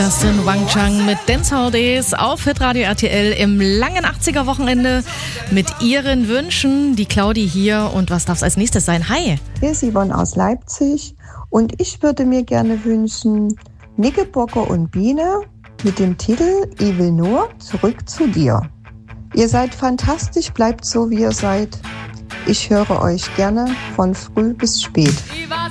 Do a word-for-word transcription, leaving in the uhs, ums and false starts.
Das sind Wang Chang mit Dancehall Days auf Hitradio R T L im langen achtziger-Wochenende mit ihren Wünschen. Die Claudi hier und was darf es als nächstes sein? Hi! Hier ist Yvonne aus Leipzig und ich würde mir gerne wünschen Knickerbocker und Biene mit dem Titel Ich will nur zurück zu dir. Ihr seid fantastisch, bleibt so wie ihr seid. Ich höre euch gerne von früh bis spät.